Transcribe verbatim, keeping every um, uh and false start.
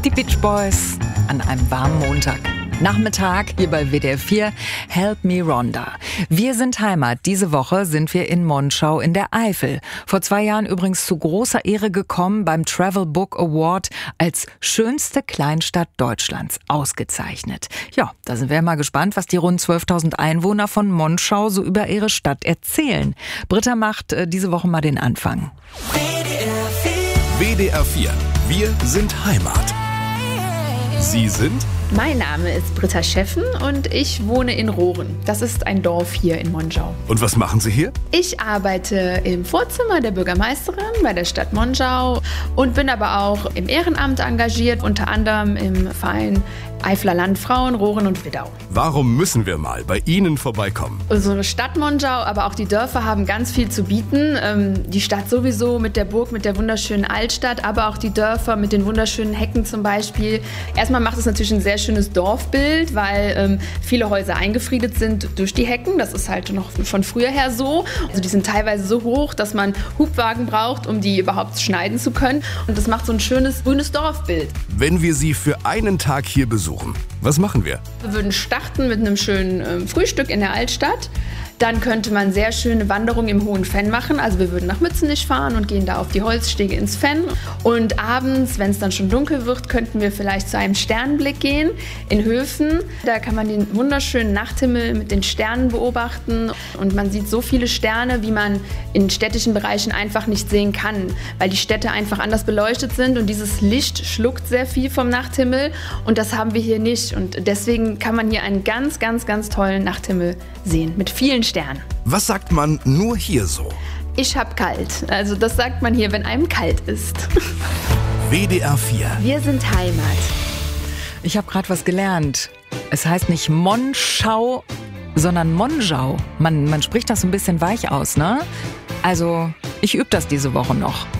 Die Beach Boys an einem warmen Montag. Nachmittag hier bei W D R vier, Help Me Rhonda. Wir sind Heimat. Diese Woche sind wir in Monschau in der Eifel. Vor zwei Jahren übrigens zu großer Ehre gekommen, beim Travel Book Award als schönste Kleinstadt Deutschlands ausgezeichnet. Ja, da sind wir mal gespannt, was die rund zwölftausend Einwohner von Monschau so über ihre Stadt erzählen. Britta macht äh, diese Woche mal den Anfang. W D R vier. Wir sind Heimat. Sie sind? Mein Name ist Britta Scheffen und ich wohne in Rohren. Das ist ein Dorf hier in Monschau. Und was machen Sie hier? Ich arbeite im Vorzimmer der Bürgermeisterin bei der Stadt Monschau und bin aber auch im Ehrenamt engagiert, unter anderem im Verein Eifler Landfrauen, Rohren und Widdau. Warum müssen wir mal bei Ihnen vorbeikommen? Unsere Stadt Monschau, aber auch die Dörfer haben ganz viel zu bieten. Ähm, die Stadt sowieso mit der Burg, mit der wunderschönen Altstadt, aber auch die Dörfer mit den wunderschönen Hecken zum Beispiel. Erstmal macht es natürlich ein sehr schönes Dorfbild, weil ähm, viele Häuser eingefriedet sind durch die Hecken. Das ist halt noch von früher her so. Also die sind teilweise so hoch, dass man Hubwagen braucht, um die überhaupt schneiden zu können. Und das macht so ein schönes grünes Dorfbild. Wenn wir Sie für einen Tag hier besuchen, was machen wir? Wir würden starten mit einem schönen ähm, Frühstück in der Altstadt. Dann könnte man sehr schöne Wanderungen im Hohen Fenn machen. Also wir würden nach Mützenich fahren und gehen da auf die Holzstege ins Fenn. Und abends, wenn es dann schon dunkel wird, könnten wir vielleicht zu einem Sternenblick gehen in Höfen. Da kann man den wunderschönen Nachthimmel mit den Sternen beobachten. Und man sieht so viele Sterne, wie man in städtischen Bereichen einfach nicht sehen kann, weil die Städte einfach anders beleuchtet sind. Und dieses Licht schluckt sehr viel vom Nachthimmel. Und das haben wir hier nicht. Und deswegen kann man hier einen ganz, ganz, ganz tollen Nachthimmel sehen mit vielen Sternen. Was sagt man nur hier so? Ich hab kalt. Also das sagt man hier, wenn einem kalt ist. W D R vier. Wir sind Heimat. Ich habe gerade was gelernt. Es heißt nicht Monschau, sondern Monschau. Man, man spricht das so ein bisschen weich aus, ne? Also, ich übe das diese Woche noch.